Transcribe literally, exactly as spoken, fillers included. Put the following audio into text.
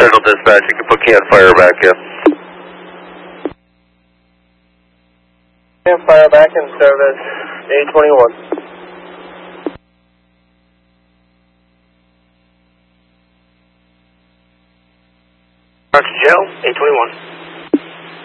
Central Dispatch, you can put can fire back in. Can fire back in service, A twenty-one. Roger, Joe, A twenty-one.